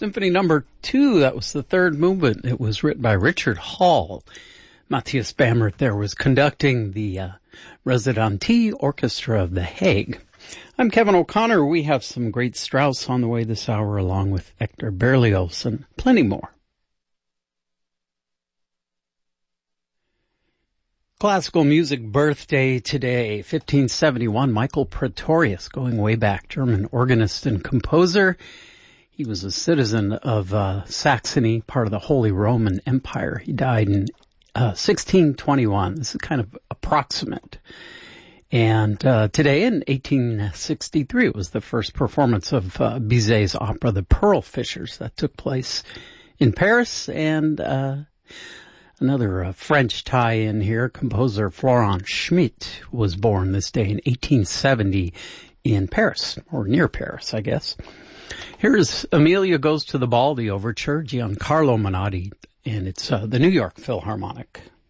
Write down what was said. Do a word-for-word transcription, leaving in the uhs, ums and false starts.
Symphony number two, that was the third movement. It was written by Richard Hall. Matthias Bamert there was conducting the uh, Residenti Orchestra of The Hague. I'm Kevin O'Connor. We have some great Strauss on the way this hour, along with Hector Berlioz and plenty more. Classical music birthday today, fifteen seventy-one, Michael Praetorius, going way back, German organist and composer. He was a citizen of uh, Saxony, part of the Holy Roman Empire. He died in uh, sixteen twenty-one. This is kind of approximate. And uh, today in eighteen sixty-three, it was the first performance of uh, Bizet's opera, The Pearl Fishers, that took place in Paris. And uh, another uh, French tie-in here, composer Florent Schmitt was born this day in eighteen seventy in Paris, or near Paris, I guess. Here's Amelia Goes to the Ball, the overture, Giancarlo Menotti, and it's uh, the New York Philharmonic.